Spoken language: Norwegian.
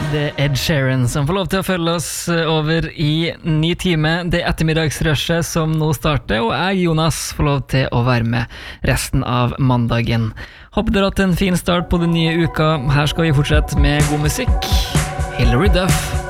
Det Ed Sheeran som får lov til å følge oss over i ny time. Det ettermiddagsrushet som nå starter, og jeg, Jonas, får lov til å være med resten av mandagen. Håper dere har hatt en fin start på den nye uka. Her skal vi fortsette med god musikk. Hilary Duff.